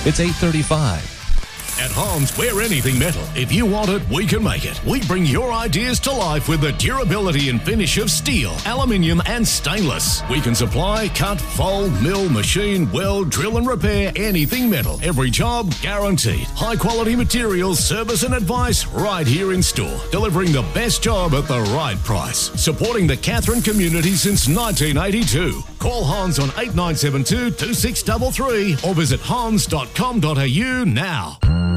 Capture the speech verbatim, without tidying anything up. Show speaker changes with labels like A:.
A: It's eight thirty-five.
B: At Hans, we're anything metal. If you want it, we can make it. We bring your ideas to life with the durability and finish of steel, aluminium, and stainless. We can supply, cut, fold, mill, machine, weld, drill, and repair anything metal. Every job guaranteed. High quality materials, service, and advice right here in store. Delivering the best job at the right price. Supporting the Katherine community since nineteen eighty-two. Call Hans on eight nine seven two, two six three three or visit hans dot com dot a u now.